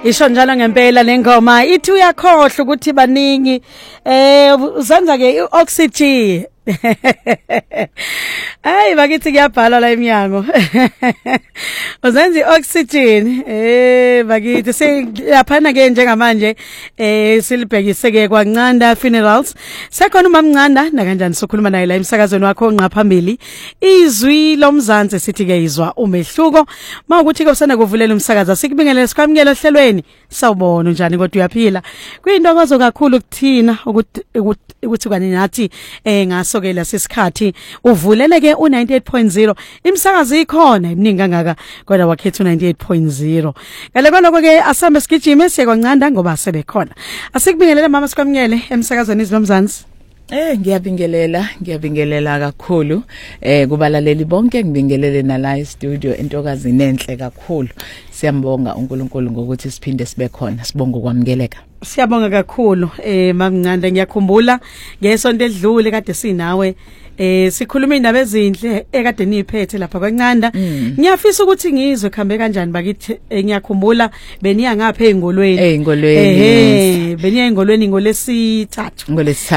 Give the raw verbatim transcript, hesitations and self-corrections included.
Isho njalo ngempela lengoma ithi uyakhohlwa ukuthi baningi eh uzenza ke oxygen. Ay bakithi kuyabhala la eminyango. Uzenza oxygen eh bakithi siyaphana ke njengamanje eh silibhekise ke kwaNcanda Funerals. Sekhona uMamncanda na kanjani sokhuluma naye la emsakazweni wakho onqaphambili. Izwi lomzansi sithi ke izwa umehluko. Mawukuthi ke usana kuvulela umsakazo sikubingelele sikwamukele ohlelweni. Sawubona njani kodwa uyaphila. Kuyintokozo kakhulu kuthina ukuthi ukuthi kanye nathi eh ngasokela sesikhathi uvulele ke u ninety-eight point zero imsakazo ikhona eminingi kangaka kodwa wakhetha u ninety-eight point zero. Ngale kwaloko ke asambe sigijime siye kwaNcanda ngoba sebekhona. Asikubingelele mama sikwamukele emsakazweni izilomzansi. Eh ngiyabingelela ngiyabingelela kakhulu eh kubalaleli bonke ngibingelele nala e studio entokazini enhle kakhulu. Siyambonga uNkulunkulu ngokuthi siphinde sibe khona sibonga ukwamukeleka. Siyabonga kakhulu eh Mamncanda ngiyakhumbula ngesonto edlule kade sinawe eh sikhuluma indaba ezinhle ekade niphethe lapha kwaNcanda. Ngiyafisa ukuthi ngizwe khambe kanjani bakithi ngiyakhumbula beniya ngapha eingolweni eingolweni eh beniya eingolweni ngolesithathu ngolesithathu